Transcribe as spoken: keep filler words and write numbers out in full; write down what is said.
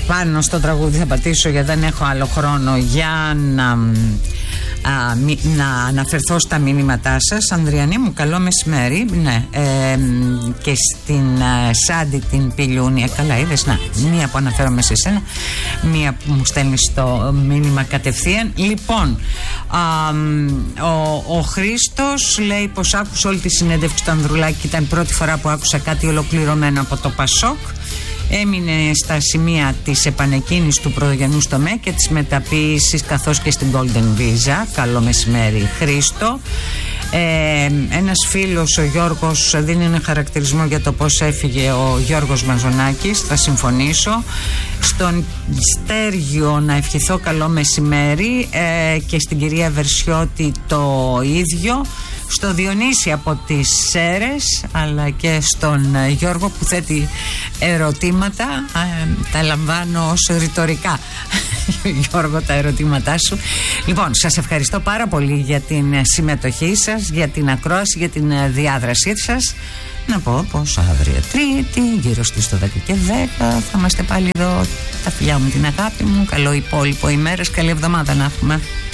πάνω στο τραγούδι θα πατήσω, γιατί δεν έχω άλλο χρόνο για να, α, μη, να αναφερθώ στα μηνύματά σας. Ανδριανή μου, καλό μεσημέρι. Ναι, ε, και στην α, Σάντι την Πηλιούνια. Καλά είδες, να, μία που αναφέρομαι σε σένα, μία που μου στέλνει το μήνυμα κατευθείαν. Λοιπόν, α, ο, ο Χρήστος λέει πως άκουσε όλη τη συνέντευξη του Ανδρουλάκη. Ήταν η πρώτη φορά που άκουσα κάτι ολοκληρωμένο από το Πασόκ. Έμεινε στα σημεία της επανεκκίνησης του πρωτογενού τομέα και της μεταποίησης, καθώς και στην Golden Visa. Καλό μεσημέρι, Χρήστο. Ε, ένας φίλος, ο Γιώργος, δίνει ένα χαρακτηρισμό για το πώς έφυγε ο Γιώργος Μαζονάκης. Θα συμφωνήσω. Στον Στέργιο να ευχηθώ καλό μεσημέρι, ε, και στην κυρία Βερσιώτη το ίδιο. Στο Διονύση από τις Σέρες, αλλά και στον Γιώργο που θέτει ερωτήματα, ε, τα λαμβάνω ως ρητορικά. Γιώργο, τα ερωτήματά σου. Λοιπόν, σας ευχαριστώ πάρα πολύ για την συμμετοχή σας, για την ακρόαση, για την διάδρασή σας. Να πω πως αύριο Τρίτη, γύρω στις δώδεκα και δέκα, θα είμαστε πάλι εδώ. Τα φιλιά μου, την αγάπη μου. Καλό υπόλοιπο ημέρας, καλή εβδομάδα να έχουμε.